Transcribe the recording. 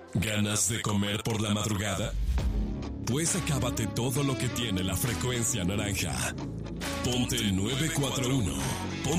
¿Ganas de comer por la madrugada? Pues acábate todo lo que tiene la frecuencia naranja. Ponte 941.